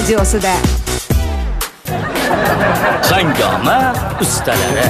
radiosida. Hangoma ustalari.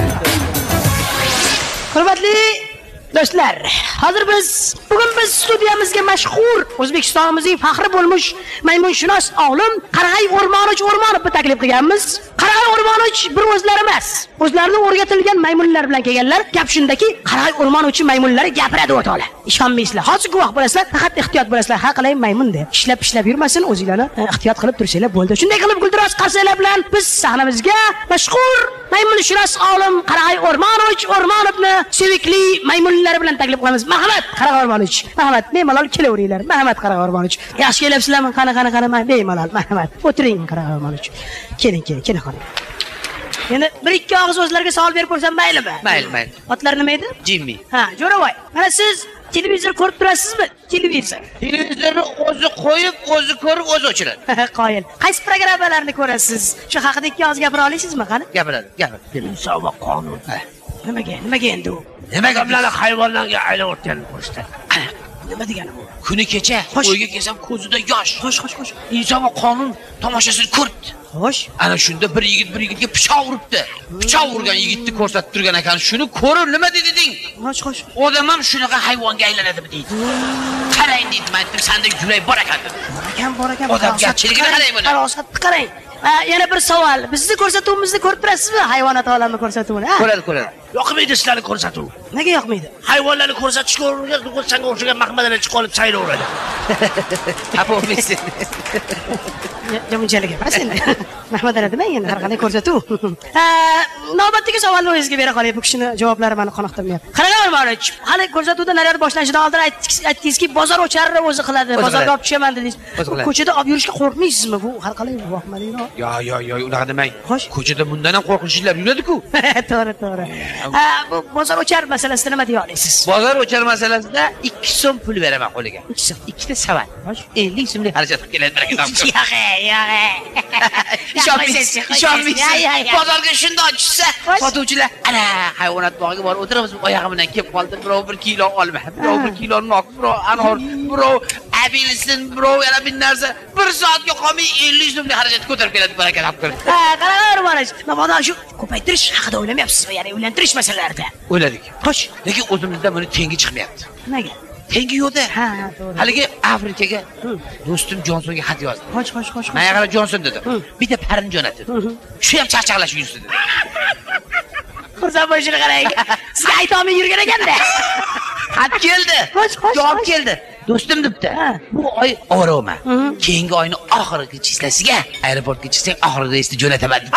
Hurmatli do'stlar, hozir bugun biz studiyamizga mashhur O'zbekistonimizning faxri bo'lmuş maymunshunos olim Qarag'ay O'rmonovni taklif qilganmiz. Qarag'ay O'rmonov bir o'zlari emas, o'zlarining o'rgatilgan maymunlar bilan kelganlar. Gap shundaki, Qarag'ay O'rmonov maymunlari gapiradi o'tali. Ishonmaysizlar, hozir guvoh bo'lasizlar, faqat ehtiyot bo'lasizlar. Ha qalay maymun deb ishlab yurmasin, o'zinglarni ehtiyot qilib tursanglar bo'ldi. Shunday qilib guldiroz qarsaklar bilan biz sahnamizga mashhur maymunshunos olim Qarag'ay O'rmonovni sevikli maymunlar bilan taklif qilamiz. Marhamat Qarag'ay O'rmonov. Marhamat, bemalol kelaveringlar. Marhamat Qarag'ay O'rmonov. Yaxshi kelibsizlarmi? Qani, bemalol. Marhamat. O'tiring Qarag'ay O'rmonov. Keling. Endi bir ikki og'iz o'zlariga savol berib ko'rsam maylimi? Mayli. Otlar nima edi? Jimmy. Ha, Jo'ravoy. Mana siz televizor ko'rib turasizmi? Televizorni o'zi qo'yib, o'zi ko'rib, o'zi o'chiradi. Qoyil. Qaysi programmalarni ko'rasiz? Shu haqida ikki og'iz gapira olasizmi, qani? Gapiradi. Inson va qonun. Nimaga endi u? Nimaga ularni hayvonlarga aylanayotganini ko'rishdi? Nima degani bu? Kuni kecha o'yga kelsam ko'zida yosh. Xo'sh. Inson va qonun tomoshasini ko'rdi. Xo'sh. Ana shunda bir yigitga pichoq uribdi. Pichoq urgan yigitni ko'rsatib turgan ekan. Shuni ko'rib nima deding? Xo'sh. Odam ham shunaqa hayvonga aylanadimi deydi. Qarang deydi, men aytdim, senda yurak bor ekan. Bor ekan. Odamgarchiligini qarang buni. Farosatni qarang. Yana bir savol. Bizni ko'rsatuvimizni ko'rib turasizmi? Hayvonot olami ko'rsatuvini, ha? Ko'radi. Yoqmaydi sizlarni ko'rsatuv. Nega yoqmaydi? Hayvonlarni ko'rsatishga o'rgangan o'xshagan mahmadalar chiqib olib saylaveradi. Bo'lmaysiz. Bunchalik emas endi. Mahmadalar demang endi, har qanday ko'rsatuv. Navbatdagi savolni o'zingizga bera qolay. Bu kishini javoblari meni qoniqtirmayapti. Qarang O'rmonov, hali ko'rsatuvda naryad boshlanishidan oldin aytdingizki, bozor o'charni o'zi qiladi. Bozorga olib tushaman dedingiz. Ko'chada olib yurishga qo'rqmaysizmi? Bu har qalay vohmalikmi? Yo, unaqa demang. Ko'chada bundan ham qo'rqinchlar yuradi-ku. To'g'ri. Bu bozor o'char masalasida nima deya olasiz? Bozor o'char masalasida 2 so'm pul beraman qo'liga. 2 so'm. Ikkita savat. 50 so'mlik xarajat qilib keladi baraka. Ishonmaysiz. Bozorga shunday tushsa, sotuvchilar ana hayvonot bog'iga borib o'tiramiz, oyog'i bilan kelib qoldi. Birov 1 kilo olma, birov 1 kilo nok, birov anor, birov apelsin, birov yana bir narsa. 1 soatga qolmay 50 so'mlik xarajat ko'tarib keladi baraka topib. Qarang O'rmonov, nima shu ko'paytirish haqida o'ylamayapsizmi? Ya'ni uylantirish masalalarida. O'yladik. Xo'sh, lekin o'zimizda buni tengi chiqmayapti. Nimaga? Tengi yo'qda. Ha, to'g'ri. Haligi Afrikaga do'stim Jonsonga xat yozdi. Xo'sh. Menga qara Jonson dedi. Bitta parini jo'natdi. Shu ham charchaqlash yursin dedi. Xursand bo'lishini qarang. Sizga ayta olmay yurgan ekanda. Xat keldi. Javob keldi. Do'stim debdi. Bu oy ovraman. Keyingi oyning oxirgi chislasiga aeroportga chiqsang oxirgi reysni jo'nataman debdi.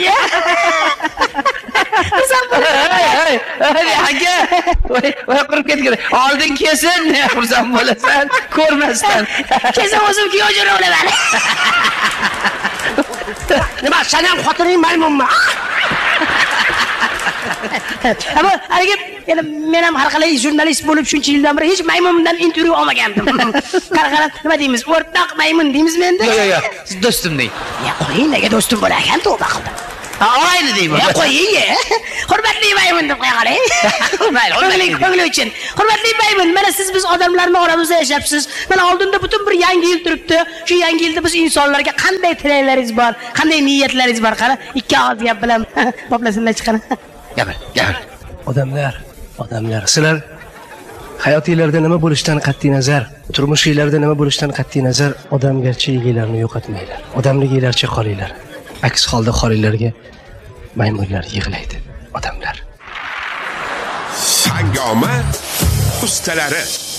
Aka, voy qurib ketgan. Oldin kelsin, ne xursand bo'lasan, ko'rmasdan. Kelsa o'zim kuyov jo'ra olaman. Nima, sen ham xotining maymunmi? Ama haligi men ham har qalay jurnalist bo'lib shuncha yildan beri hech maymundan intervyu olmagandim. Qara, nima deymiz? O'rtoq maymun deymizmi endi? Yo'q, siz do'stim deng. Ya qo'ying, nega do'stim bo'lar ekan, tavba qildim. Olayli deyman. Ya qo'ying. Hurmatli maymun deb qo'ya qoling. Ko'ngli uchun. Hurmatli maymun, mana siz biz odamlarning oramizda yashapsiz. Mana oldinda butun bir yangi yil turibdi. Shu yangi yilda biz insonlarga qanday tilaklaringiz bor, qanday niyatlaringiz bor? Qara, ikki og'iz gap bilan to'plasinlar chiqadi. Gapir. Odamlar, sizlar hayotingizda nima bo'lishidan qat'iy nazar, turmushingizda nima bo'lishidan qat'iy nazar odamgarchiliklarni yo'qotmanglar. Odamliginglarcha qolinglar. Aks holda xoriylarga maymunlar yig'laydi, odamlar. Hangoma ustalari.